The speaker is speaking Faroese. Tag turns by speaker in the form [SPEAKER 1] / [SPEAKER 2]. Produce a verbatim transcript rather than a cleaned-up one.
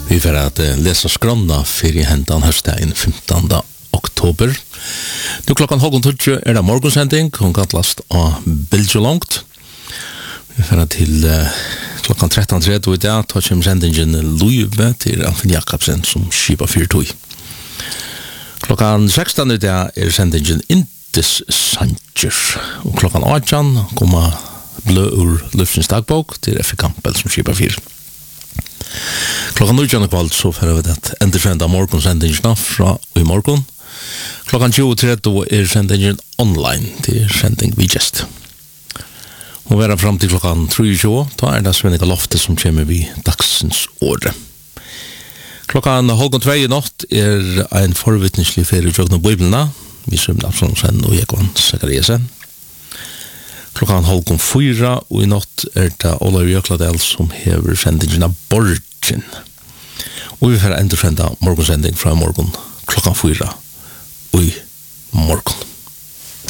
[SPEAKER 1] Vi får att uh, läsa skronna för i händan höstdagen femtonde oktober. Nu klockan halv tolv är det morgonsending, hon kattlast av Bilgelångt. Vi får till uh, klockan tretton trettio i dag, tar som sendingen Luive till Anfinn Jakobsen som skipa fyrtøy. Klockan sexton i dag är sendingen Intis Sanchez. Och klockan arton kommer blå ur Luftens dagbok till F. Campbell som skipa fyr. Klockan nitton kvall så får vi det endesända morgonsendingen fra i morgon. Klockan tjugo trettio är sendingen online till sending vi just. Och vara fram till klockan tretton då är det Svennika Lofte som kommer vid dagsens år. Klockan halv två i natt är en förvittneslig ferie från Bibeln. Vi som Absalonsen och Ekon Sakariasen. Klockan halv fyra och i natt är det Olav Jökladel som hever sendingen av Borgen. Och vi får ändå sända morgonsending från morgon klockan fyra och i